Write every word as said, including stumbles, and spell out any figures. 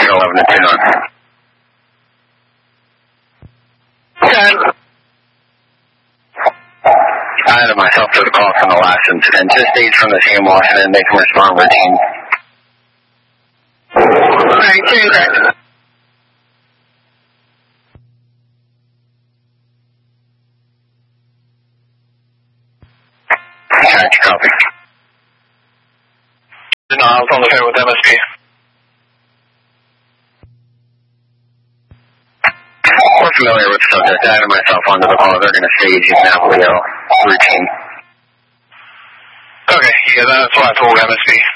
Zero eleven to two nine. ten. I added myself to the call from the last incident. Just aids from the scene Washington. They can respond routine. Alright, change that. Gotcha, copy. No, I was on the phone with M S P. We're familiar with the subject. I added myself onto the call. They're going to stage you now, Leo. Routine. Okay, yeah, that's what I told M S P.